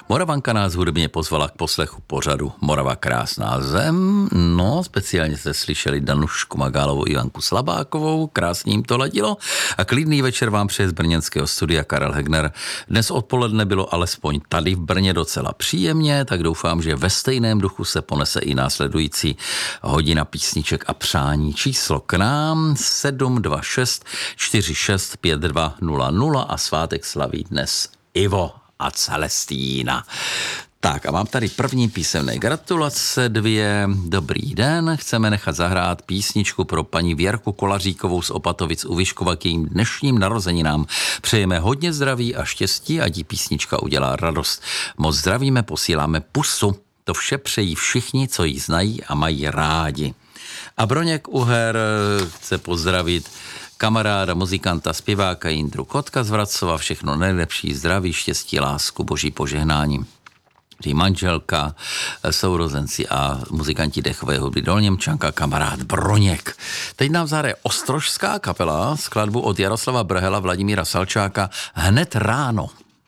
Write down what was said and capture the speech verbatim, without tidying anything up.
Moravanka nás hudebně pozvala k poslechu pořadu Morava krásná zem. No, speciálně jste slyšeli Danušku Magálovou, Ivanku Slabákovou, krásně jim to ladilo. A klidný večer vám přeje z brněnského studia Karel Hegner. Dnes odpoledne bylo alespoň tady v Brně docela příjemně, tak doufám, že ve stejném duchu se ponese i následující hodina písniček a přání. Číslo k nám sedm dva šest čtyři šest pět dva nula nula a svátek slaví dnes Ivo a Celestína. Tak a mám tady první písemné gratulace, dvě. Dobrý den, chceme nechat zahrát písničku pro paní Věrku Kolaříkovou z Opatovic u Vyškova k jejím dnešním narozeninám. Přejeme hodně zdraví a štěstí, ať jí písnička udělá radost. Moc zdravíme, posíláme pusu. To vše přejí všichni, co ji znají a mají rádi. A Broněk Uher chce pozdravit kamaráda, muzikanta, zpěváka Jindru Kotka z Vracova, všechno nejlepší, zdraví, štěstí, lásku, boží požehnání. Prý manželka, sourozenci a muzikanti dechové hudby Dolněmčanka, kamarád Broněk. Teď nám zahraje ostrožská kapela skladbu od Jaroslava Brhela, Vladimíra Salčáka Hned ráno.